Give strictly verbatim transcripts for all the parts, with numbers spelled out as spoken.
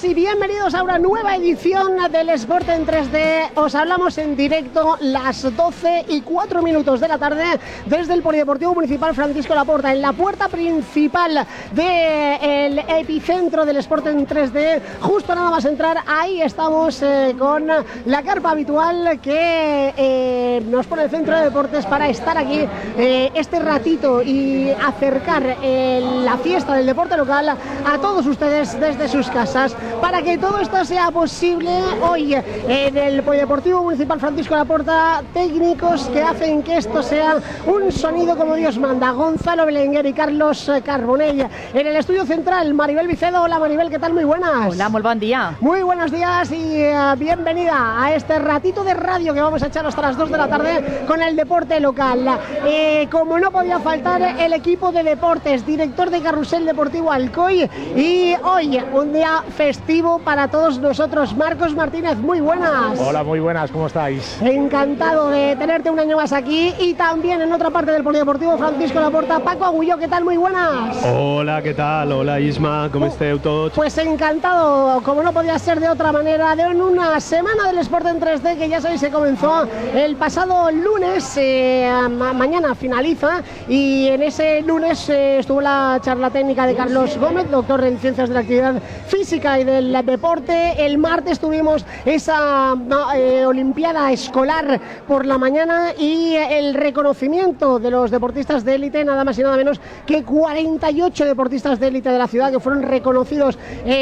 y bienvenidos a una nueva edición del Sport en tres D. Os hablamos en directo las doce y cuatro minutos de la tarde desde el Polideportivo Municipal Francisco Laporta, en la puerta principal del epicentro del Sport en tres D. Justo nada más entrar, ahí estamos eh, con la carpa habitual que eh, nos pone el Centro de Deportes para estar aquí eh, este ratito y acercar eh, la fiesta del deporte local a todos ustedes desde sus casas. Para que todo esto sea posible, hoy en el Polideportivo Municipal Francisco Laporta, técnicos que hacen que esto sea un sonido como Dios manda. Gonzalo Belenguer y Carlos Carbonell. En el estudio central, Maribel Vicedo. Hola Maribel, ¿qué tal? Muy buenas. Hola, muy buen día. Muy buenos días y uh, bienvenida a este ratito de radio que vamos a echar hasta las dos de la tarde con el deporte local. Eh, como no podía faltar, el equipo de deportes, director de Carrusel Deportivo Alcoy, y hoy un día festivo para todos nosotros. Marcos Martínez, muy buenas. Hola, muy buenas, ¿cómo estáis? Encantado de tenerte un año más aquí, y también en otra parte del Polideportivo Francisco Laporta, Paco Agulló, ¿qué tal? Muy buenas. Hola, ¿qué tal? Hola Isma, ¿cómo uh, esteu tots? Pues encantado, como no podía ser de otra manera, de una semana del Sport en tres D que ya sabéis se comenzó el pasado lunes, eh, ma mañana finaliza, y en ese lunes eh, estuvo la charla técnica de Carlos Gómez, doctor en Ciencias de la Actividad Física y del Deporte. El martes tuvimos esa eh, Olimpiada Escolar por la mañana y el reconocimiento de los deportistas de élite, nada más y nada menos que cuarenta y ocho deportistas de élite de la ciudad que fueron reconocidos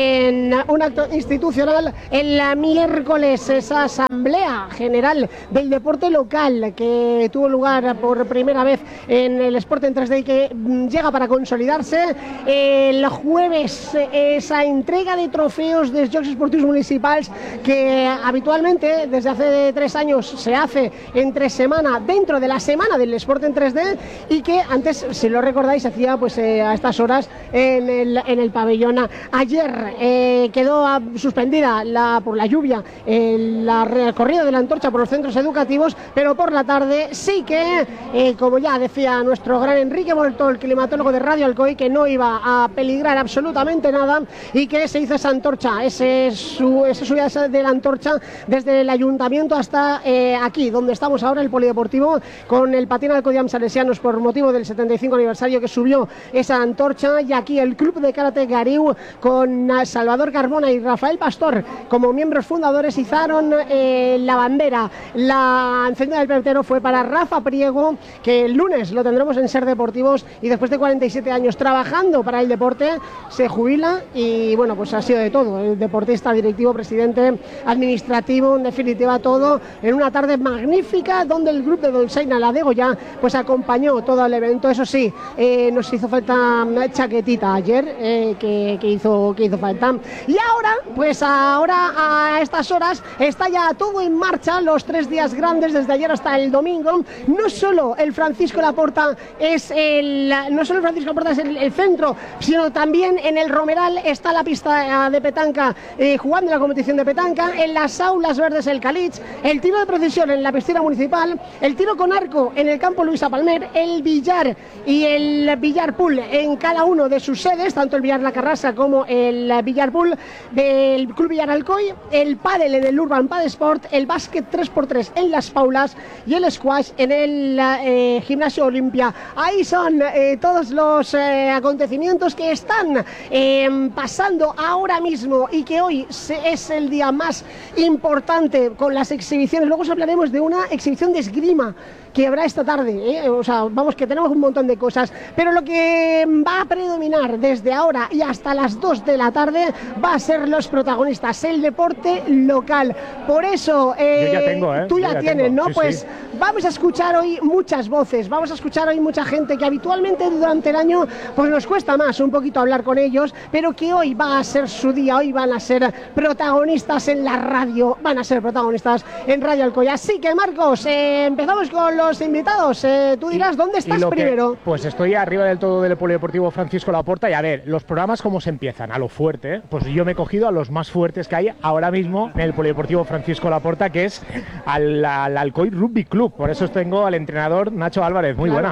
en un acto institucional el miércoles. Esa Asamblea General del Deporte Local que tuvo lugar por primera vez en el Sport en tres D y que llega para consolidarse. El jueves esa entrega de trofeos de Jocs Esportius Municipals que habitualmente desde hace tres años se hace entre semana, dentro de la semana del Sport en tres D, y que antes, si lo recordáis, se hacía pues eh, a estas horas en el, en el pabellón. Ayer eh, quedó a, suspendida la, por la lluvia el la recorrida de la antorcha por los centros educativos, pero por la tarde sí que, eh, como ya decía nuestro gran Enrique Molto, el climatólogo de Radio Alcoy, que no iba a peligrar absolutamente nada y que se hizo esa antorcha, ese, su, esa subida de la antorcha desde el ayuntamiento hasta eh, aquí, donde estamos ahora, el Polideportivo, con el Patín Alcoyam Salesianos por motivo del setenta y cinco aniversario que subió esa antorcha, y aquí el Club de Karate Gariu con Salvador Carbona y Rafael Pastor como miembros fundadores izaron eh, la bandera. La encendida del pebetero fue para Rafa Priego, que el lunes lo tendremos en Ser Deportivos, y después de cuarenta y siete años trabajando para el deporte se jubila, y bueno, pues ha sido de todo, el deportista, directivo, presidente, administrativo, en definitiva todo, en una tarde magnífica donde el grupo de Dolçaina La Degollá pues acompañó todo el evento. Eso sí, eh, nos hizo falta una chaquetita ayer, eh, que, que, hizo, que hizo falta. Y ahora, pues ahora a estas horas está ya todo en marcha, los tres días grandes desde ayer hasta el domingo. No solo el Francisco Laporta es el, no solo el Francisco Laporta es el, el centro, sino también en el Romeral está la pista de petanca, eh, jugando la competición de petanca, en las aulas verdes el Calich, el tiro de precisión en la piscina municipal, el tiro con arco en el campo Luisa Palmer, el billar y el billar pool en cada uno de sus sedes, tanto el billar La Carrasa como el billar pool del Club Villar Alcoy, el pádel en el Urban Pad Sport, el básquet tres por tres en Las Paulas y el squash en el eh, Gimnasio Olimpia. Ahí son eh, todos los eh, acontecimientos que están eh, pasando ahora mismo y que hoy se, es el día más importante con las exhibiciones. Luego os hablaremos de una exhibición de esgrima que habrá esta tarde, ¿eh? O sea, vamos, que tenemos un montón de cosas, pero lo que va a predominar desde ahora y hasta las dos de la tarde va a ser los protagonistas, el deporte local. Por eso, eh, Yo ya tengo, ¿eh? tú ya, ya tienes, tengo. ¿no? Sí, pues sí. Vamos a escuchar hoy muchas voces, vamos a escuchar hoy mucha gente que habitualmente durante el año pues nos cuesta más un poquito hablar con ellos, pero que hoy va a ser su día, hoy van a ser protagonistas en la radio, van a ser protagonistas en Radio Alcoy. Así que, Marcos, eh, empezamos con los invitados. Eh, tú dirás, ¿dónde estás primero? Que, pues estoy arriba del todo del Polideportivo Francisco Laporta, y a ver, los programas cómo se empiezan, a lo fuerte, ¿eh? Pues yo me he cogido a los más fuertes que hay ahora mismo en el Polideportivo Francisco Laporta, que es al, al Alcoy Rugby Club. Por eso tengo al entrenador Nacho Álvarez. Muy claro. buenas.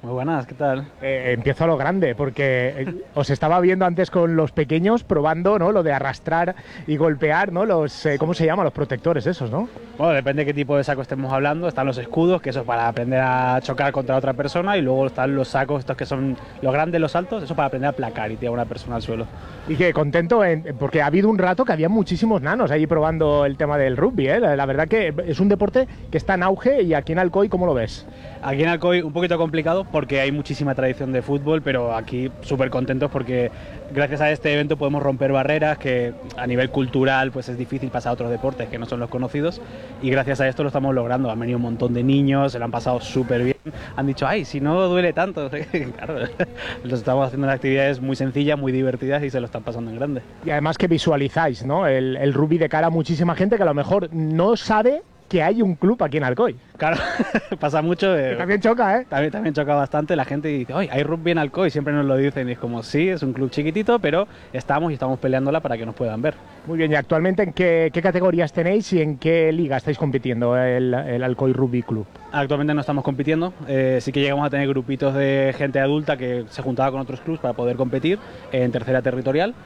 Muy buenas, ¿qué tal? Eh, empiezo a lo grande, porque eh, os estaba viendo antes con los pequeños probando, ¿no? Lo de arrastrar y golpear, ¿no? Los, eh, ¿cómo se llama? Los protectores esos, ¿no? Bueno, depende de qué tipo de saco estemos hablando. Están los escudos, que eso es para aprender a chocar contra otra persona, y luego están los sacos, estos que son los grandes, los altos, eso para aprender a placar y tirar a una persona al suelo. Y que contento, en, porque ha habido un rato que había muchísimos nanos allí probando el tema del rugby, ¿eh? La, la verdad que es un deporte que está en auge, y aquí en Alcoy, ¿cómo lo ves? Aquí en Alcoy un poquito complicado porque hay muchísima tradición de fútbol, pero aquí súper contentos porque gracias a este evento podemos romper barreras que a nivel cultural pues es difícil pasar a otros deportes que no son los conocidos, y gracias a esto lo estamos logrando. Han venido un montón de niños, se lo han pasado súper bien, han dicho, ay, si no duele tanto. Claro, los estamos haciendo en actividades muy sencillas, muy divertidas, y se lo están pasando en grande. Y además que visualizáis, ¿no? El, el rugby de cara a muchísima gente que a lo mejor no sabe que hay un club aquí en Alcoy. Claro, pasa mucho. Eh, que también choca, ¿eh? También, también choca bastante. La gente dice, oye, hay rugby en Alcoy, siempre nos lo dicen, y es como, sí, es un club chiquitito, pero estamos y estamos peleándola para que nos puedan ver. Muy bien, y actualmente, ¿en qué, qué categorías tenéis y en qué liga estáis compitiendo el, el Alcoy Rugby Club? Actualmente no estamos compitiendo, eh, sí que llegamos a tener grupitos de gente adulta que se juntaba con otros clubs para poder competir en tercera territorial.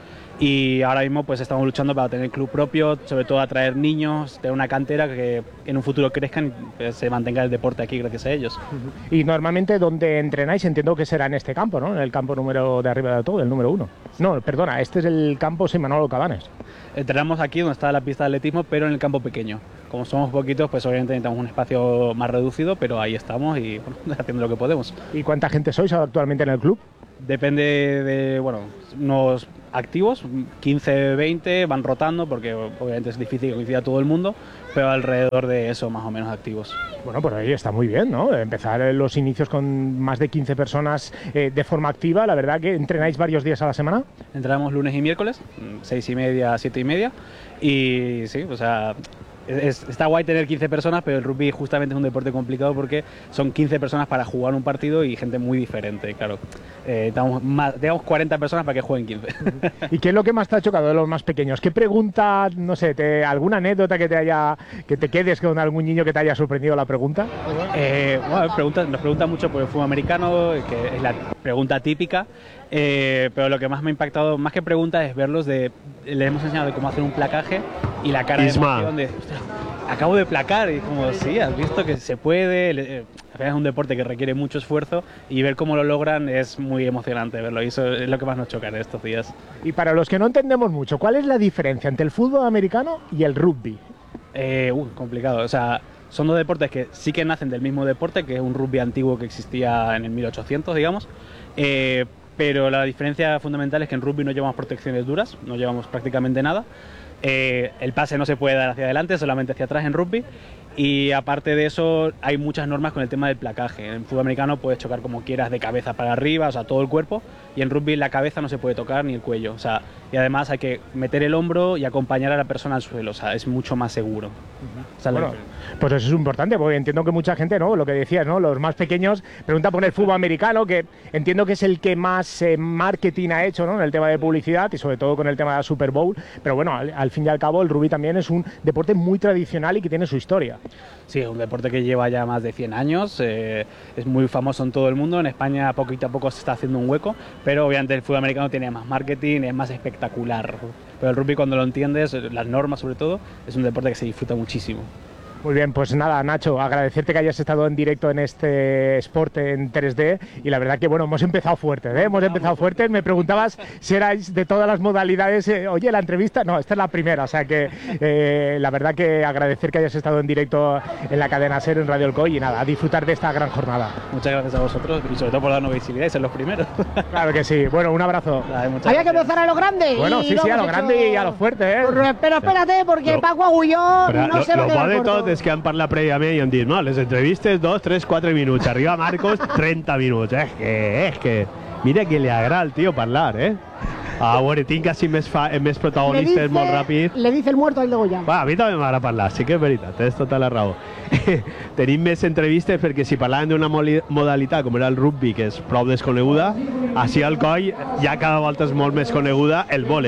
Y ahora mismo pues estamos luchando para tener club propio, sobre todo atraer niños, tener una cantera que en un futuro crezcan y pues, se mantenga el deporte aquí gracias a ellos. Uh-huh. Y normalmente, ¿dónde entrenáis? Entiendo que será en este campo, ¿no? En el campo número de arriba de todo, el número uno. No, perdona, este es el campo San Manolo Cabanes. Entrenamos aquí donde está la pista de atletismo, pero en el campo pequeño. Como somos poquitos, pues obviamente necesitamos un espacio más reducido, pero ahí estamos y bueno, haciendo lo que podemos. ¿Y cuánta gente sois actualmente en el club? Depende de, bueno, unos activos, quince, veinte, van rotando porque obviamente es difícil que coincida todo el mundo, pero alrededor de eso más o menos activos. Bueno, pues ahí está muy bien, ¿no? Empezar los inicios con más de quince personas eh, de forma activa. La verdad que entrenáis varios días a la semana. Entrenamos lunes y miércoles, seis y media, siete y media, y sí, o sea... Es, está guay tener quince personas, pero el rugby justamente es un deporte complicado porque son quince personas para jugar un partido y gente muy diferente, claro. Eh, tenemos, más, tenemos cuarenta personas para que jueguen quince. ¿Y qué es lo que más te ha chocado de los más pequeños? ¿Qué pregunta, no sé, te, alguna anécdota que te haya, que te quedes con algún niño que te haya sorprendido la pregunta? Eh, bueno, pregunta, nos preguntan mucho por el fútbol americano, que es la pregunta típica. Eh, pero lo que más me ha impactado, más que preguntas, es verlos de... Le hemos enseñado de cómo hacer un placaje y la cara Isma. de emoción de... Acabo de placar, y como, sí, has visto que se puede. Eh, es un deporte que requiere mucho esfuerzo, y ver cómo lo logran es muy emocionante verlo, y eso es lo que más nos choca en estos días. Y para los que no entendemos mucho, ¿cuál es la diferencia entre el fútbol americano y el rugby? Eh, uh, complicado, o sea... Son dos deportes que sí que nacen del mismo deporte, que es un rugby antiguo que existía en el mil ochocientos, digamos, eh, pero la diferencia fundamental es que en rugby no llevamos protecciones duras, no llevamos prácticamente nada. Eh, el pase no se puede dar hacia adelante, solamente hacia atrás en rugby, y aparte de eso hay muchas normas con el tema del placaje. En fútbol americano puedes chocar como quieras de cabeza para arriba, o sea, todo el cuerpo, y en rugby la cabeza no se puede tocar ni el cuello, o sea, y además hay que meter el hombro y acompañar a la persona al suelo, o sea, es mucho más seguro. Uh-huh. O sea, bueno, pues eso es importante, porque entiendo que mucha gente, ¿no? Lo que decías, ¿no? Los más pequeños preguntan por el fútbol americano, que entiendo que es el que más eh, marketing ha hecho, ¿no? En el tema de publicidad y sobre todo con el tema de la Super Bowl, pero bueno, al, al fin y al cabo el rugby también es un deporte muy tradicional y que tiene su historia. Sí, es un deporte que lleva ya más de cien años, eh, es muy famoso en todo el mundo. En España poquito a poco se está haciendo un hueco, pero obviamente el fútbol americano tiene más marketing, es más espectacular. Pero el rugby, cuando lo entiendes, las normas sobre todo, es un deporte que se disfruta muchísimo. Muy bien, pues nada, Nacho, agradecerte que hayas estado en directo en este Sport en tres D, y la verdad que bueno, hemos empezado fuertes, ¿eh? Hemos empezado fuertes. Me preguntabas si erais de todas las modalidades. Eh, oye, la entrevista, no, esta es la primera, o sea que eh, la verdad que agradecer que hayas estado en directo en la cadena SER en Radio Alcoy, y nada, a disfrutar de esta gran jornada. Muchas gracias a vosotros y sobre todo por darnos visibilidad y ser los primeros. Claro que sí, bueno, un abrazo. Vale, Había gracias. que empezar a lo grande. Bueno, y sí, lo sí, a lo hemos grande hecho... y a lo fuerte, ¿eh? Pero espérate, porque Lo- Paco Agulló Però no lo, se va a lo quedar bo de corto. tot és que han parlat prèviament i han dit, no, les entrevistes dos, tres, quatre minuts, arriba Marcos trenta minuts, és que, és que mira que li agrada al tio parlar, eh? A veure, tinc així més, fa, més Le protagonistes dice, molt ràpid. le dice el muerto al de Goya. Va, a mi també m'agrada parlar, sí que és veritat, tens tota la raó. Tenim més entrevistes perquè si parlàvem d'una moli- modalitat com era el rugby, que és prou desconeguda, així al coll ja cada volta és molt més coneguda el vòlei.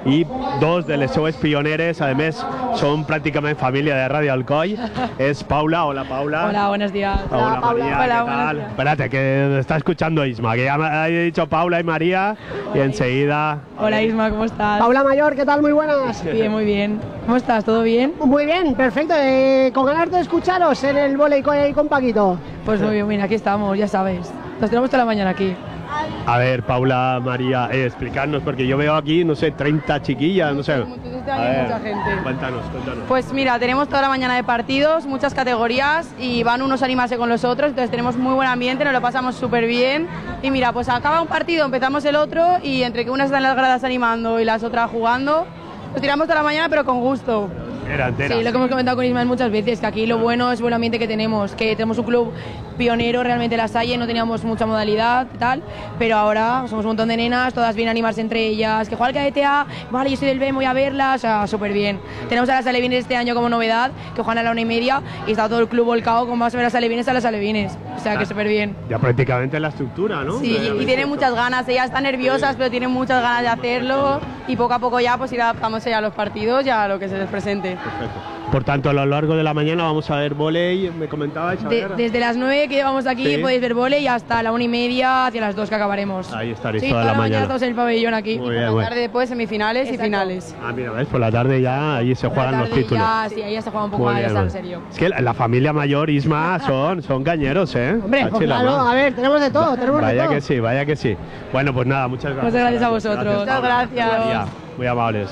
i dos de les seues pioneres, a més, són pràcticament família de Radio Alcoy. És Paula. Hola, Paula. Hola, buenos días. Hola, Paula. María, Hola, ¿qué buenos tal? días. Espérate, que está escuchando Isma, que ya me ha dicho Paula y María, y enseguida... Hola Isma, ¿cómo estás? Paula Mayor, ¿qué tal? Muy buenas. Bien, muy bien. ¿Cómo estás? ¿Todo bien? Muy bien, perfecto. Eh, con ganas de escucharos en el volei con, con Paquito. Pues muy bien, mira, aquí estamos, ya sabes. Nos tenemos toda la mañana aquí. A ver, Paula, María, eh, explicarnos, porque yo veo aquí, no sé, treinta chiquillas, no sé. Este A año hay ver, mucha gente. Cuéntanos, cuéntanos. Pues mira, tenemos toda la mañana de partidos, muchas categorías y van unos a animarse con los otros, entonces tenemos muy buen ambiente, nos lo pasamos súper bien. Y mira, pues acaba un partido, empezamos el otro y entre que unas están en las gradas animando y las otras jugando, nos tiramos toda la mañana pero con gusto. Entera, entera. Sí, lo que hemos comentado con Ismael muchas veces, que aquí lo bueno es el buen ambiente que tenemos, que tenemos un club pionero realmente en La Salle, no teníamos mucha modalidad y tal, pero ahora somos un montón de nenas, todas vienen a animarse entre ellas, que juega el K D T A, vale, yo soy del B, M, voy a verlas, o sea, súper bien. Tenemos a las alevines este año como novedad, que juegan a la una y media, y está todo el club volcado con más a ver a las alevines a las alevines, o sea, que súper bien. Ya prácticamente la estructura, ¿no? Sí, De- y tienen muchas ganas, ellas están nerviosas, pero tienen muchas ganas de hacerlo, y poco a poco ya pues ir adaptándose a los partidos y a lo que se les presente. Perfecto. Por tanto, a lo largo de la mañana vamos a ver vóley, me comentabais. A De- ver. desde las nueve que llevamos aquí Sí. podéis ver vóley hasta la una y media, hacia las dos que acabaremos. Ahí estaréis sí, toda la mañana. estamos en el pabellón aquí. Muy y bien, por muy la tarde después semifinales y finales. Ah, mira, ves, por la tarde ya ahí se Por la juegan los tarde títulos. Ya, sí, ahí ya se juega un poco Muy más, ya bien, está en muy serio. Es que la, la familia mayor, Isma, son, son cañeros, ¿eh? Hombre, pues Cachi la claro, mano. a ver, tenemos de todo, tenemos de Vaya todo. que sí, vaya que sí. Bueno, pues nada, muchas gracias. Muchas gracias a vosotros. Paula. Muchas gracias. María, muy amables.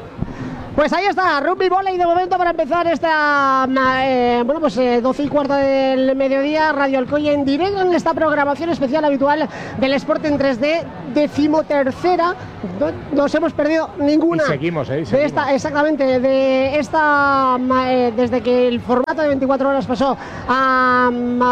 Pues ahí está, rugby volei de momento para empezar esta, eh, bueno, pues eh, doce y cuarto del mediodía, Radio Alcoy en directo en esta programación especial habitual del Sport en tres D, decimotercera, no nos hemos perdido ninguna. Y seguimos, ¿eh? Y De seguimos. esta, exactamente, de esta, eh, desde que el formato de veinticuatro horas pasó a,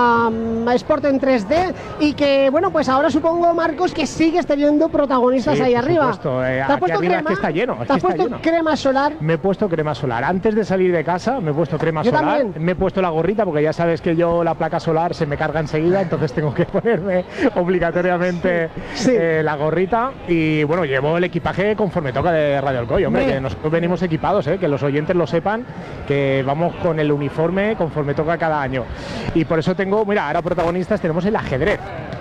a- a Sport en tres D y que, bueno, pues ahora supongo, Marcos, que sigues teniendo protagonistas Sí, ahí por arriba. supuesto, eh, ¿Te has aquí puesto arriba es crema? que está lleno, es ¿Te que has está puesto lleno. crema solar? Me he puesto crema solar. Antes de salir de casa me he puesto crema Yo solar. también. Me he puesto la gorrita porque ya sabes que yo la placa solar se me carga enseguida, entonces tengo que ponerme obligatoriamente Sí, sí. eh, la gorrita. Y bueno, llevo el equipaje conforme toca de Radio Alcoy, hombre, Hombre. que nosotros venimos equipados, eh, que los oyentes lo sepan, que vamos con el uniforme conforme toca cada año. Y por eso tengo, mira, ahora protagonistas tenemos el ajedrez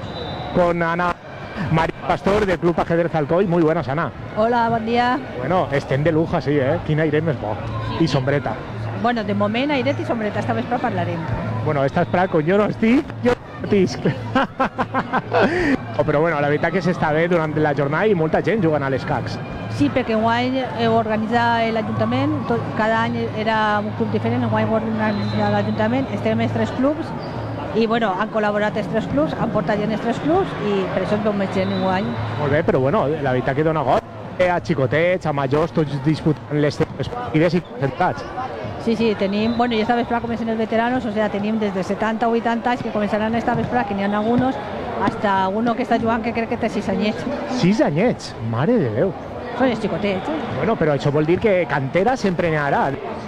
con Ana María Pastor del Club Ajedrez Alcoy. Muy buenas, Ana. Hola, bon dia. Bueno, estén de lujo, sí, eh? Quin aire més bo. I sombreta. Bueno, de moment, airet i sombreta, esta vespre parlarem. Bueno, esta esperada con jo no estic, jo no tisc. oh, però bueno, la veritat que s'està bé durant la jornada i molta gent jugant a les cacs. Sí, perquè enguany eh, ho organitza l'Ajuntament, tot- cada any era un club diferent, enguany ho organitza l'Ajuntament, estem els tres clubs i bueno, han col·laborat els tres clubs, han portat gent els tres clubs i per això es veu més gent enguany. Molt bé, però bueno, la veritat que dona goig. A xicotets, a majors, tots disputant les seves partides i concentrats. Sí, sí, tenim, bueno, i esta vespre comencen els veteranos, o sea, tenim des de setanta o vuitanta anys que començaran esta vespre, que n'hi ha algunos, hasta uno que està jugant que crec que té sis anyets. Sis anyets, mare de Déu. Són els xicotets, eh? Bueno, però això vol dir que cantera sempre n'hi haurà.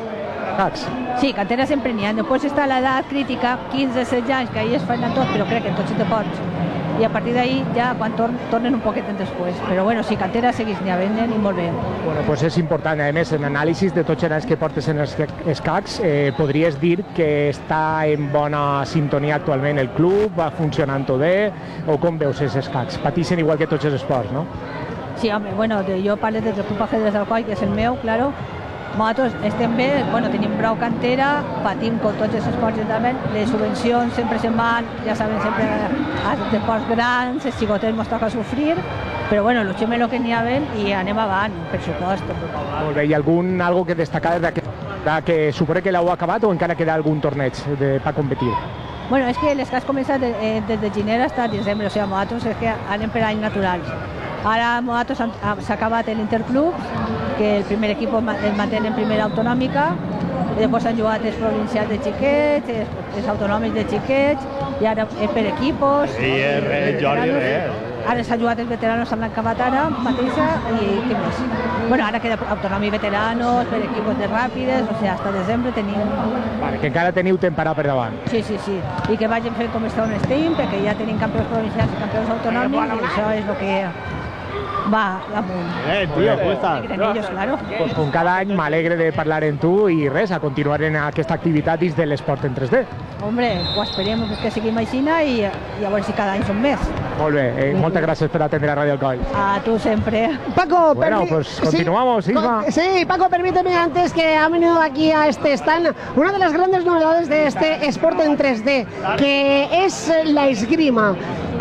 Cacs. Sí, cantera sempre n'hi ha. Després està l'edat crítica, quinze setze anys, que ahir es fan a tot, però crec que en tots de pots. I a partir d'ahir ja quan tor tornen un poquet després. Però bueno, sí, cantera segueix n'hi havent i molt bé. Bueno, pues és important. A més, en anàlisis de tots els anys que portes en els escacs, eh, podries dir que està en bona sintonia actualment el club, va funcionant tot bé, o com veus els escacs? Patixen igual que tots els esports, no? Sí, home, bueno, de, jo parlo del Club Ajedrez Alcoy, que és el meu, claro. Nosaltres estem bé, bueno, tenim prou cantera, patim com tots els esports també, les subvencions sempre se'n van, ja sabem, sempre als esports grans, els xicotets ens toca sofrir, però bueno, luchem el que n'hi ha ben i anem avant, per supost. Molt bé, i algun algo que destacar d'aquest que suposo que l'heu acabat o encara queda algun torneig de, per competir? Bueno, és que les que has començat de, eh, des de gener fins a desembre, o sigui, nosaltres és que anem per anys naturals. Ara nosaltres s'ha acabat l'Interclub, que el primer equip es mantén en primera autonòmica, després han jugat els provincials de xiquets, els, els autonòmics de xiquets, i ara és per equipos. Sí, res, Jordi, res. Ara s'ha jugat els veteranos, s'han acabat ara mateixa, i què més? Bueno, ara queda autonòmic veteranos, per equipos de ràpides, o sigui, fins a desembre tenim... Vale, que encara teniu temporada per davant. Sí, sí, sí. I que vagin fent com està un Steam, perquè ja tenim campions provincials i campions autonòmics, i això és el que hi ha. va amunt. Eh, tio, com estàs? Alegren ellos, claro. Pues com cada any m'alegre de parlar amb tu i res, a continuar en aquesta activitat dins de l'esport en tres D. Hombre, ho esperem que seguim així i, i a veure si cada any són més. Molt bé, eh, moltes gràcies per atendre a Radio Alcoy. A tu sempre. Paco, Bueno, permi- pues continuamos, sí, Isma. con- Sí, Paco, permíteme antes que ha venido aquí a este stand una de las grandes novedades de este Sport en tres D, que es la esgrima.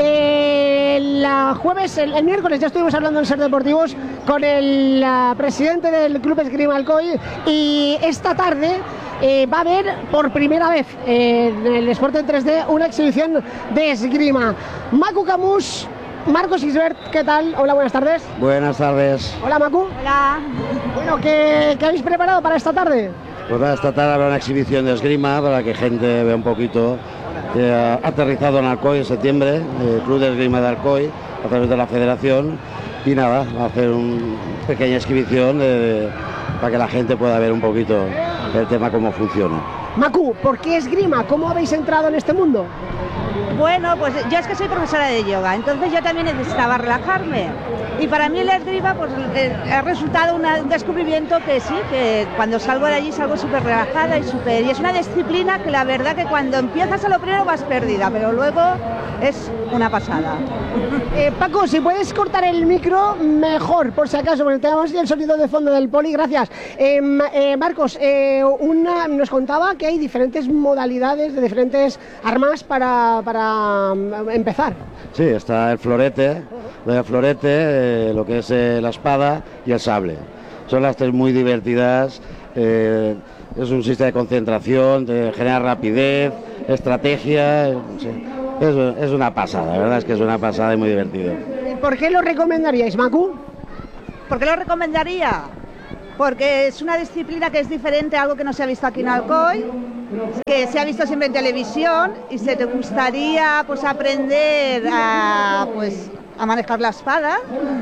El eh, jueves, el, el miércoles ya estuvimos hablando en Ser Deportivos con el uh, presidente del Club Esgrima Alcoy y esta tarde eh, va a haber por primera vez eh, en el Sport en tres D una exhibición de esgrima. Macu Camus, Marcos Isbert, ¿qué tal? Hola, buenas tardes. Buenas tardes. Hola, Macu. Hola. Bueno, ¿qué, qué habéis preparado para esta tarde? Pues nada, esta tarde habrá una exhibición de esgrima para que gente vea un poquito. Eh, ha aterrizado en Alcoy en septiembre, el Club de Esgrima de Alcoy, a través de la Federación. Y nada, va a hacer una pequeña exhibición de, para que la gente pueda ver un poquito el tema, cómo funciona. Macu, ¿por qué esgrima? ¿Cómo habéis entrado en este mundo? Bueno, pues yo es que soy profesora de yoga, entonces yo también necesitaba relajarme. Y para mí la esgrima pues, eh, ha resultado una- un descubrimiento que sí, que cuando salgo de allí salgo súper relajada y súper... Y es una disciplina que la verdad que cuando empiezas a lo primero vas perdida, pero luego es una pasada. Eh, Paco, si puedes cortar el micro, mejor, por si acaso, porque tenemos el sonido de fondo del poli, gracias. Eh, Ma- eh, Marcos, eh, una, nos contaba que hay diferentes modalidades de diferentes armas para, para mm, empezar. Sí, está el florete, el florete, eh, lo que es eh, la espada y el sable. Son las tres muy divertidas. eh, es un sistema de concentración, de genera rapidez, estrategia. eh, sí. es, es una pasada, la verdad es que es una pasada y muy divertido. Eh, ¿Por qué lo recomendaríais, Macu? ¿Por qué lo recomendaría? Porque es una disciplina que es diferente a algo que no se ha visto aquí en Alcoy, que se ha visto siempre en televisión y si te gustaría pues aprender a, pues, a manejar la espada,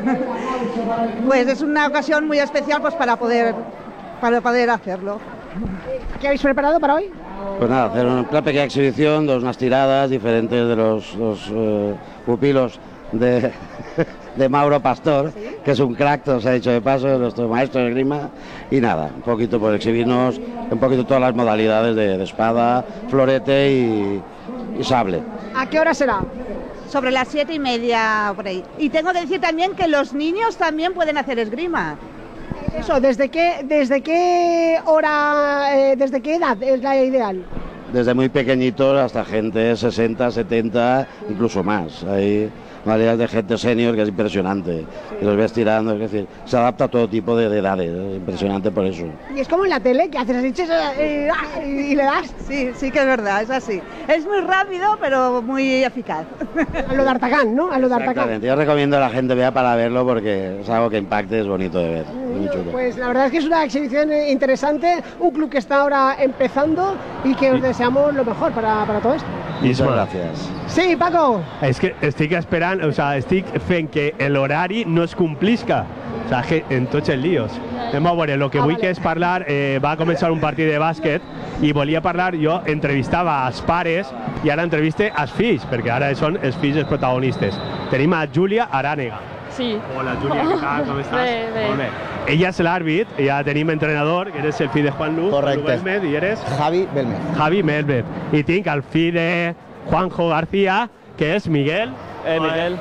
pues es una ocasión muy especial pues para poder, para poder hacerlo. ¿Qué habéis preparado para hoy? Pues nada, hacer una pequeña exhibición, dos unas tiradas diferentes de los, los eh, pupilos de, de Mauro Pastor, que es un crack, todo se ha dicho de paso, nuestro maestro de esgrima, y nada, un poquito por exhibirnos, un poquito todas las modalidades de, de espada, florete y, y sable. ¿A qué hora será? Sobre las siete y media por ahí. Y tengo que decir también que los niños también pueden hacer esgrima. Eso, ¿desde qué, desde qué hora, eh, desde qué edad es la ideal? Desde muy pequeñitos hasta gente sesenta, setenta, incluso más. Hay modalidades de gente senior que es impresionante. Y los ves tirando, es decir, se adapta a todo tipo de, de edades. Es impresionante por eso. Y es como en la tele, que haces así eh, ah, y le das. Sí, sí que es verdad, es así. Es muy rápido, pero muy eficaz. A lo de Artagán, ¿no? A lo de Artagán. Exactamente. Yo recomiendo a la gente vea para verlo porque es algo que impacte, es bonito de ver. Muy chulo. Pues la verdad es que es una exhibición eh, interesante, un club que está ahora empezando y que os deseamos lo mejor para, para todo esto. Muchas Isma, gracias. Sí, Paco. és que estic esperant, o sigui, estic fent que l'horari no es complisca. O sigui, que en tots els líos. Anem a veure, el que Ah, vull vale. que és parlar, eh, va començar un partit de bàsquet i volia parlar, jo entrevistava als pares i ara entreviste als fills, perquè ara són els fills els protagonistes. Tenim a Júlia Arànega. Sí. Hola, Júlia, què tal? Com estàs? Bé, bé. Molt bé. Ella és l'àrbit, ja tenim entrenador, que eres el fill de Juan Luz, Correcte. Juan Luz Belmet, i eres Javi Belmez. Javi Melvet. I tinc el fill de Juanjo García, que és Miguel. Eh, Miguel.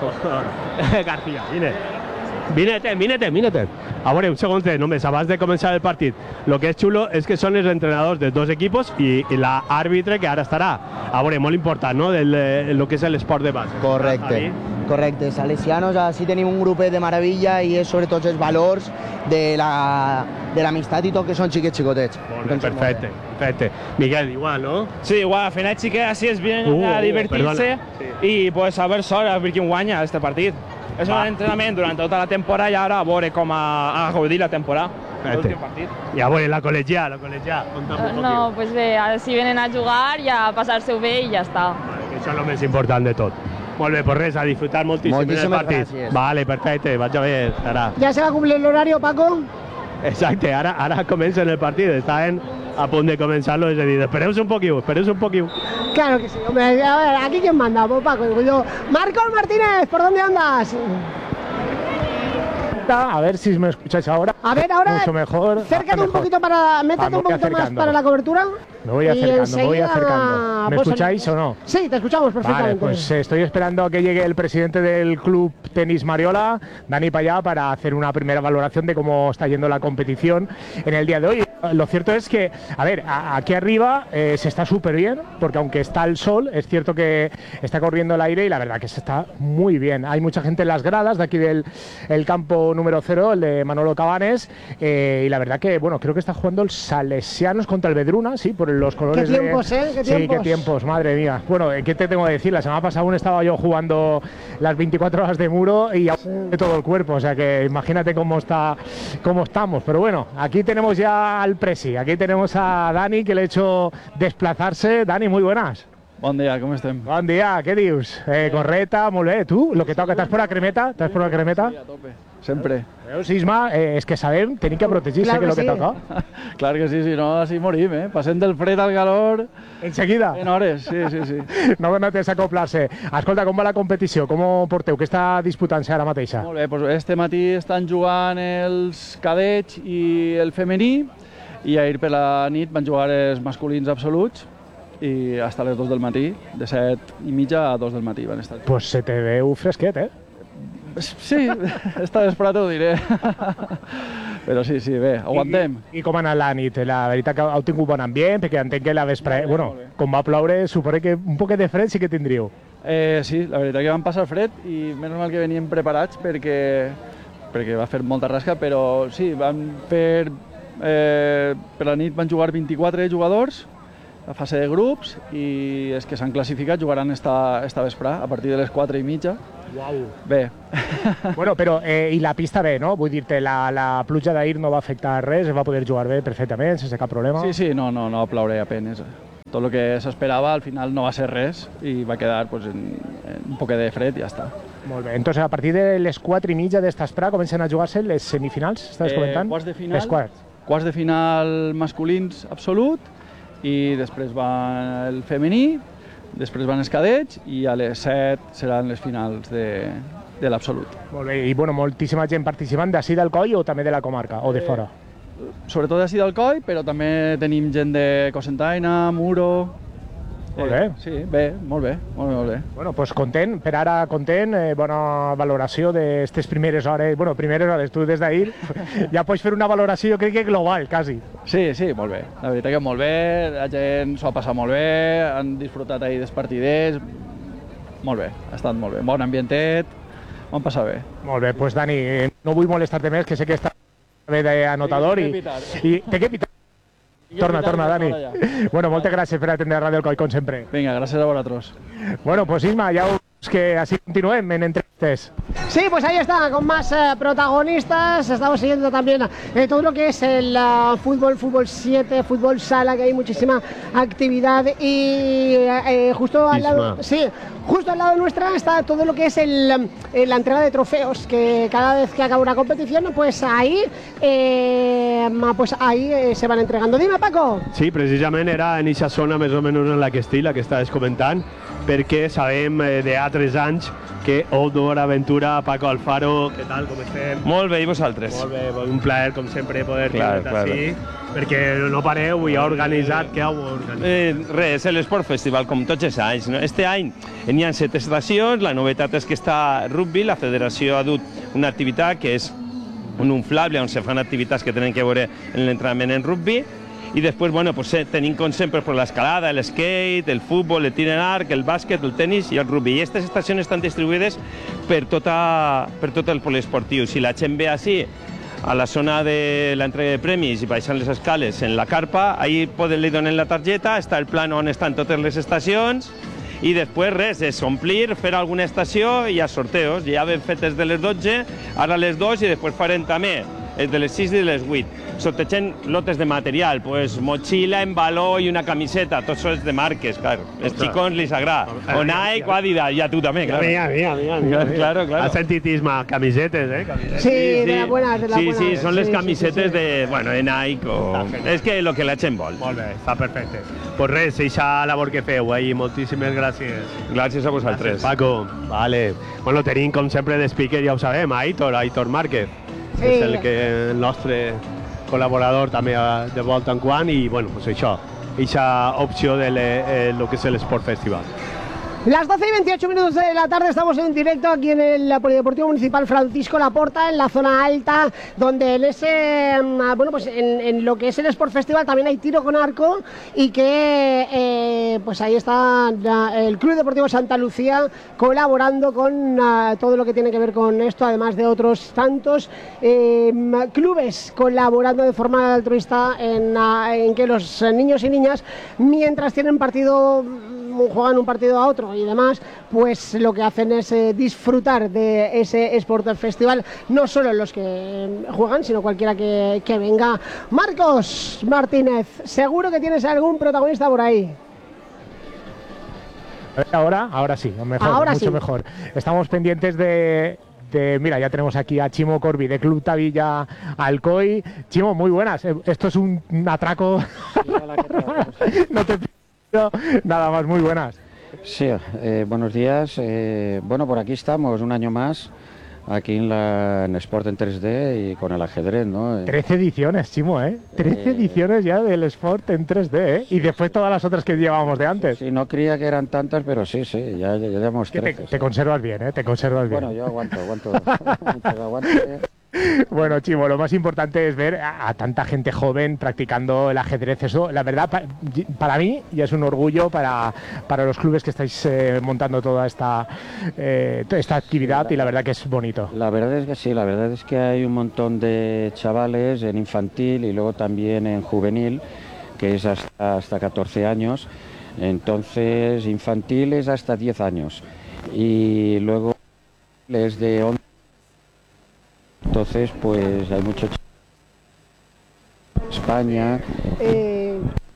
García, vine. Vine-te'n, vine-te'n, vine-te'n. A veure, un segons només, abans de començar el partit. Lo que és xulo és que són els entrenadors dels dos equipos i, i l'àrbitre que ara estarà. A veure, molt important, no?, del, eh, lo que és l'esport de base. Correcte, correcte. Salesianos, així tenim un grupet de meravella i és sobretot els valors de la de l'amistat i tot, que són xiquets xicotets. Molt bé, perfecte, perfecte. Miguel, igual, ¿no? Sí, igual, al final xiquets así es bien Uh, a uh, divertirse perdona. y pues a ver sort, a ver quién guanya este partit. És Va. un entrenament durant tota la temporada i ara a veure com a, a gaudir la temporada. Perfecte. L'últim partit. I a veure, la col·legià, la col·legià, conta'm un poquito. No, pues bé, a- si vienen a jugar y a pasárselo bé y ya está. Que això és el més important de tot. Molt bé, pues res, a disfrutar moltíssim del Moltíssimes partit. gràcies. Vale, perfecte, vaig a ver, ara. ¿Ya se va a cumplir el horario, Paco? Exacte, ara, ara comença el partit, estaven a punt de començar-lo, és a dir, espereu un poquiu, espereu un poquiu. Claro que sí, hombre. A ver, ¿aquí quién manda? Pues Paco, digo yo. Marcos Martínez, ¿por dónde andas? cerquita, a ver si me escucháis ahora. A ver, ahora. Mucho mejor. Acércate mejor. un poquito para. Métete Vamos, un poquito más acercando. para la cobertura. Me voy y acercando, me voy enseguida, acercando. ¿Me pues, escucháis o no? Sí, te escuchamos Vale, perfectamente. pues eh, estoy esperando a que llegue el presidente del Club Tenis Mariola, Dani Payá, para hacer una primera valoración de cómo está yendo la competición en el día de hoy. Lo cierto es que, a ver, a- aquí arriba eh, se está súper bien, porque aunque está el sol, es cierto que está corriendo el aire y la verdad que se está muy bien. Hay mucha gente en las gradas de aquí del el campo número cero, el de Manolo Cabanes, eh, y la verdad que, bueno, creo que está jugando el Salesianos contra el Vedruna, sí, por los colores Qué tiempos, de... ¿eh? Qué Sí, tiempos. qué tiempos, madre mía. Bueno, ¿qué te tengo que decir? La semana pasada aún estaba yo jugando las veinticuatro horas de muro y aún de todo el cuerpo, o sea que imagínate cómo está, cómo estamos. Pero bueno, aquí tenemos ya al presi, aquí tenemos a Dani que le he hecho desplazarse. Dani, muy buenas. Bon dia, com estem? Bon dia, què dius? Eh, correcta, molt bé. Tu, lo que toca, ¿estás por la cremeta? ¿Estás por la cremeta? Sí, a tope. Sempre. Veus, Isma, eh, és que sabem, tenim que protegir-se, Clar que és que el que sí. toca. Clar que sí, si no, així morim, eh? Passem del fred al calor... Enseguida. En hores, sí, sí, sí. No no té s'acoplar-se. Escolta, com va la competició? Com ho porteu? Què està disputant-se ara mateixa? Molt bé, doncs este matí estan jugant els cadets i el femení i ahir per la nit van jugar els masculins absoluts i fins a les dos del matí, de set i mitja a dos del matí van estar. Pues se te veu fresquet, eh? Sí, està desperat ho diré. Però sí, sí, bé, aguantem. I, i com ha anat la nit? La veritat que heu tingut bon ambient, perquè entenc que la vespre... Bueno, com va ploure, suposo que un poquet de fred sí que tindríeu. Eh, sí, la veritat que vam passar fred i menys mal que veníem preparats perquè, perquè va fer molta rasca, però sí, van fer... Eh, per la nit van jugar vint-i-quatre jugadors, la fase de grups, i els que s'han classificat jugaran esta, esta vesprà, a partir de les quatre i mitja. Uau. Bé. Bueno, però eh, i la pista bé, no? Vull dir-te, la, la pluja d'ahir no va afectar res, es va poder jugar bé perfectament, sense cap problema. Sí, sí, no, no, no va ploure apenes. Tot el que s'esperava al final no va ser res i va quedar pues, en, en un poquet de fred i ja està. Molt bé, entonces a partir de les quatre i mitja d'esta vesprà comencen a jugar-se les semifinals, estaves comentant? Quarts de final, Les quarts. quarts de final masculins absolut i després va el femení, després van els cadets i a les set seran les finals de, de l'absolut. Molt bé, i bueno, moltíssima gent participant d'ací del coll o també de la comarca, o de Eh, fora? Sobretot d'ací del coll, però també tenim gent de Cocentaina, Muro... Molt bé. Sí, bé, molt bé, molt bé, molt bé. Bueno, pues content, per ara content, eh, bona valoració d'aquestes primeres hores, bueno, primeres hores, tu des d'ahir ja pots fer una valoració, jo crec que global, quasi. Sí, sí, molt bé. La veritat que molt bé, la gent s'ho ha passat molt bé, han disfrutat ahir dels partiders, molt bé, ha estat molt bé. Bon ambientet, m'ho han passat bé. Molt bé, pues Dani, eh, no vull molestar-te més, que sé que està bé d'anotador i, i té que pitar. Torna, torna, Dani. Bueno, moltes gràcies per atendre Ràdio Alcoi, com sempre. Vinga, gràcies a vosaltres. Bueno, pues Isma, ja us que así continuem en entrevistes. Sí, pues ahí está, con más eh, protagonistas. Estamos siguiendo también eh, todo lo que es el uh, fútbol, fútbol siete, fútbol sala, que hay muchísima actividad. Y eh, justo al lado, sí, justo al lado nuestra está todo lo que es el, eh, la entrega de trofeos, que cada vez que acaba una competición, pues ahí, eh, pues ahí eh, se van entregando. Dime, Paco. Sí, precisament era en aquesta zona més o menys en la que estic, la que estaves comentant, perquè sabem eh, d'altres anys que Outdoor Aventura, Paco Alfaro, què tal, com estem? Molt bé, i vosaltres? Molt bé, un plaer, com sempre, poder Clar, tenir-te clar. així, perquè no pareu i heu organitzat, què heu organitzat? Eh, res, l'Esport Festival, com tots els anys. No? Este any n'hi ha set estacions, la novetat és que està rugby, la federació ha dut una activitat que és un inflable on se fan activitats que tenen que veure en l'entrenament en rugby, i després, bueno, pues, eh, tenim com sempre pues, l'escalada, el skate, el futbol, el tir en arc, el bàsquet, el tenis i el rugby. I aquestes estacions estan distribuïdes per, tota, per tot el poliesportiu. Si la gent ve així, a la zona de l'entrega de premis i baixant les escales en la carpa, ahí poden, li donen la targeta, està el plan on estan totes les estacions i després res, és omplir, fer alguna estació i hi ha sorteos. Ja ben fetes de les dotze, ara les dos i després farem també de les sis i de les vuit. Sortegem lotes de material, pues motxilla, embaló i una camiseta, tots són de marques, clar. Els xicons li agrada. O Nike o Adidas, i a tu també, clar. Mira, mira, mira, mira. Claro, claro. Has sentit, Isma, camisetes, eh? Camisetes. Sí, de las buenas, de las sí, buenas. sí, són les Sí, sí, camisetes sí, sí. de, bueno, de Nike o... És que lo que la gent vol. Molt bé, està perfecte. Pues res, eixa labor que feu, eh? I moltíssimes gràcies. Gràcies a vosaltres. Gràcies, Paco. Vale. Bueno, tenim, com sempre, de speaker, ja ho sabem, a Aitor, Aitor Márquez. sí. És el, que, el nostre col·laborador també de volta en quan i bueno, pues això, aquesta opció de le, lo que es el Sport Festival. Las doce y veintiocho minutos de la tarde estamos en directo aquí en el Polideportivo Municipal Francisco Laporta, en la zona alta, donde en ese, bueno, pues en, en lo que es el Sport Festival también hay tiro con arco y que eh, pues ahí está el Club Deportivo Santa Lucía colaborando con uh, todo lo que tiene que ver con esto, además de otros tantos eh, clubes colaborando de forma altruista en, uh, en que los niños y niñas, mientras tienen partido, juegan un partido a otro y demás, pues lo que hacen es eh, disfrutar de ese Sport Festival, no solo los que juegan, sino cualquiera que, que venga. Marcos Martínez, seguro que tienes algún protagonista por ahí. Ahora, ahora sí, mejor, ahora mucho sí. mejor. Estamos pendientes de... De, mira, ya tenemos aquí a Chimo Corbi de Club Tavilla Alcoy. Chimo, muy buenas. Esto es un, un atraco. No te pido nada más, muy buenas. Sí, eh, buenos días. Eh, bueno, por aquí estamos un año más, aquí en, la, en Sport en tres D y con el ajedrez, ¿no? trece ediciones, Chimo, ¿eh? trece eh, ediciones ya del Sport en tres D, ¿eh? Y después todas las otras que llevábamos de antes. Sí, no creía que eran tantas, pero sí, sí, ya, ya llevamos trece. Te, te conservas bien, ¿eh? Te conservas bien. Bueno, yo aguanto, aguanto. aguanto eh. Bueno, Chimo, lo más importante es ver a, a tanta gente joven practicando el ajedrez. Eso, la verdad, pa, para mí ya es un orgullo para, para los clubes que estáis eh, montando toda esta, eh, esta actividad, y la verdad que es bonito. La verdad es que sí, la verdad es que hay un montón de chavales en infantil y luego también en juvenil, que es hasta, hasta catorce años. Entonces, infantil es hasta diez años. Y luego es de once. Entonces, pues hay mucho España. Eh...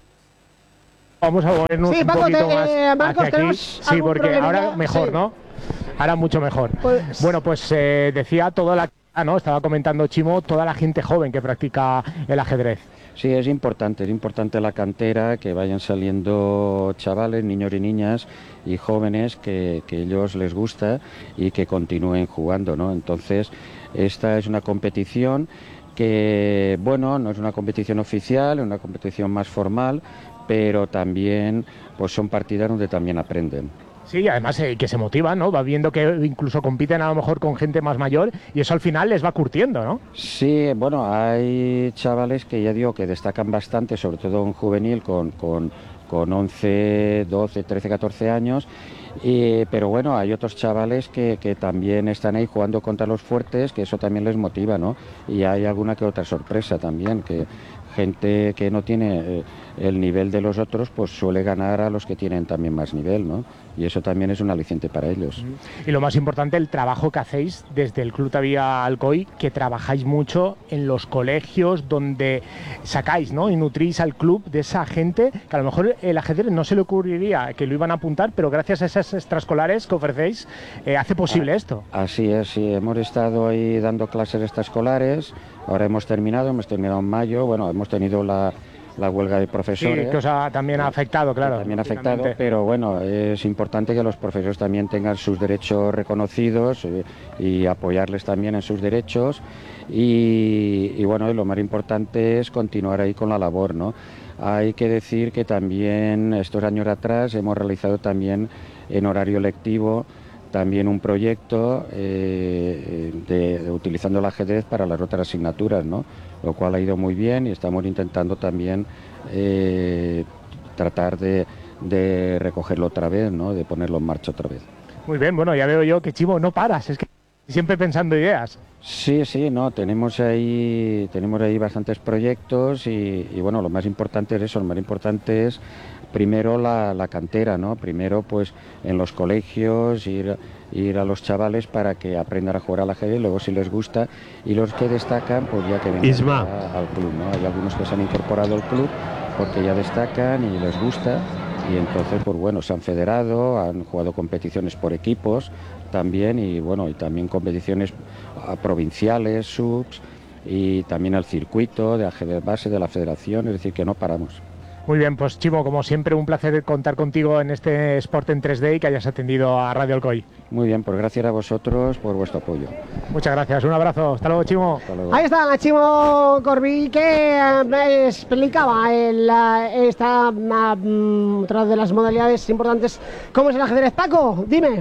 Vamos a movernos sí, un Paco, poquito te, más eh, Marcos, hacia aquí. Sí, porque problemilla? ahora mejor, sí. ¿no? Ahora mucho mejor. Pues... Bueno, pues eh, decía toda la... Ah, no, estaba comentando Chimo, toda la gente joven que practica el ajedrez. Sí, es importante, es importante la cantera, que vayan saliendo chavales, niños y niñas y jóvenes que, que a ellos les gusta y que continúen jugando, ¿no? Entonces, esta es una competición que, bueno, no es una competición oficial, es una competición más formal, pero también pues son partidas donde también aprenden. Sí, además eh, que se motivan, ¿no? Va viendo que incluso compiten a lo mejor con gente más mayor y eso al final les va curtiendo, ¿no? Sí, bueno, hay chavales que ya digo que destacan bastante, sobre todo en juvenil, con, con, con once, doce, trece, catorce años. Y, pero bueno, hay otros chavales que, que también están ahí jugando contra los fuertes, que eso también les motiva, ¿no? Y hay alguna que otra sorpresa también, que gente que no tiene eh, el nivel de los otros, pues suele ganar a los que tienen también más nivel, ¿no? Y eso también es un aliciente para ellos. Y lo más importante, el trabajo que hacéis desde el Club Tavilla Alcoy, que trabajáis mucho en los colegios donde sacáis, ¿no? Y nutrís al club de esa gente que a lo mejor el ajedrez no se le ocurriría que lo iban a apuntar, pero gracias a esas extraescolares que ofrecéis, eh, hace posible ah, esto. Así es, sí, hemos estado ahí dando clases extraescolares, ahora hemos terminado, hemos terminado en mayo, bueno, hemos tenido la... la huelga de profesores. Sí, que os ha también ha afectado, claro. También ha afectado, pero bueno, es importante que los profesores también tengan sus derechos reconocidos eh, y apoyarles también en sus derechos. Y, y bueno, y lo más importante es continuar ahí con la labor, ¿no? Hay que decir que también estos años atrás hemos realizado también en horario lectivo también un proyecto eh, de, de utilizando el ajedrez para las otras asignaturas, ¿no? Lo cual ha ido muy bien y estamos intentando también eh, tratar de, de recogerlo otra vez, ¿no? De ponerlo en marcha otra vez. Muy bien, bueno, ya veo yo que Chimo no paras, es que siempre pensando ideas. Sí, sí, no, tenemos ahí, tenemos ahí bastantes proyectos y, y bueno, lo más importante es eso, lo más importante es primero la, la cantera, ¿no? Primero pues en los colegios ir, ir a los chavales para que aprendan a jugar al ajedrez, luego si les gusta, y los que destacan pues ya que vengan a, al club, ¿no? Hay algunos que se han incorporado al club porque ya destacan y les gusta y entonces pues bueno, se han federado, han jugado competiciones por equipos también y bueno, y también competiciones provinciales, subs y también al circuito de ajedrez base de la federación, es decir que no paramos. Muy bien, pues Chimo, como siempre, un placer contar contigo en este Sport en tres D y que hayas atendido a Radio Alcoy. Muy bien, pues gracias a vosotros por vuestro apoyo. Muchas gracias, un abrazo. Hasta luego, Chimo. Hasta luego. Ahí está Chimo Corbí, que eh, explicaba el, eh, esta uh, otra de las modalidades importantes, como es el ajedrez. Paco, dime.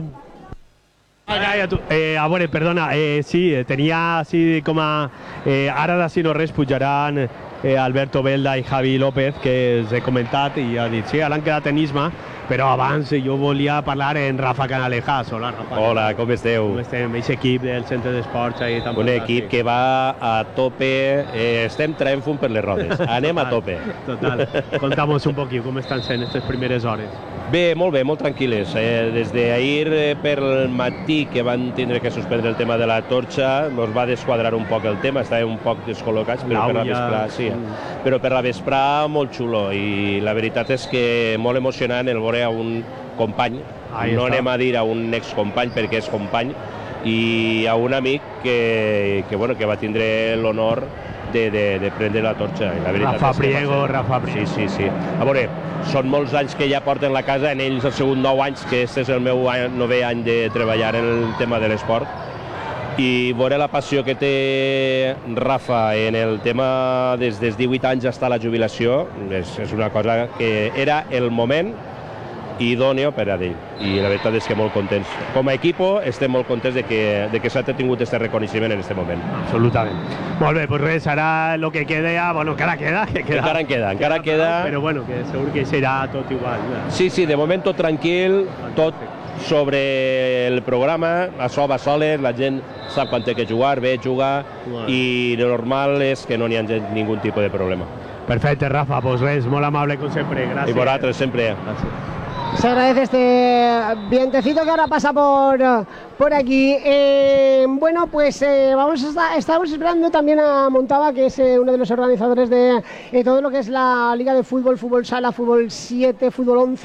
Eh, a veure, perdona, eh, sí, tenia així com a... Eh, ara d'ací no res pujaran eh, Alberto Belda i Javi López, que els he comentat i ha dit, sí, ara han quedat en Isma, però abans jo volia parlar en Rafa Canalejas. Hola, Rafa. Hola, com esteu? Com estem? Aquest equip del centre d'esports ahí tan Un equip que va a tope, eh, estem traient fum per les rodes, anem a tope. Total, contamos un poquito com estan sent aquestes primeres hores. Bé, molt bé, molt tranquil·les. Eh, des d'ahir eh, per el matí, que van tindre que suspendre el tema de la torxa, ens va desquadrar un poc el tema, estàvem un poc descol·locats, però per la vesprà, sí. Però per la vesprà molt xulo, i la veritat és que molt emocionant el veure a un company, Ahí no està. anem a dir a un excompany perquè és company, i a un amic que, que, bueno, que va tindre l'honor de, de, de prendre la torxa. I la veritat Rafa és que va Priego, ser- Rafa Priego. Sí, sí, sí. A veure, són molts anys que ja porten la casa, en ells el segon nou anys, que este és el meu any, novè any de treballar en el tema de l'esport, i veure la passió que té Rafa en el tema des dels divuit anys fins a la jubilació és, és una cosa que era el moment idòneo per a ell, i la veritat és que molt contents. Com a equip estem molt contents de que, de que s'ha tingut aquest reconeixement en aquest moment. Absolutament. Molt bé, doncs res, ara el que queda ja, bueno, encara queda, que queda. Encara en queda, encara queda. Però bueno, que segur que serà tot igual. No? Sí, sí, de moment tot tranquil, tot sobre el programa, això va soles, la gent sap quan té que jugar, ve, jugar, Bueno. i lo normal és que no n'hi ha ningú tipus de problema. Perfecte, Rafa, doncs res, molt amable com sempre, gràcies. I vosaltres sempre. Se agradece este vientecito que ahora pasa por, por aquí. Eh, bueno, pues eh, vamos a estar, estamos esperando también a Montava, que es eh, uno de los organizadores de eh, todo lo que es la Liga de Fútbol, Fútbol Sala, Fútbol siete, Fútbol once.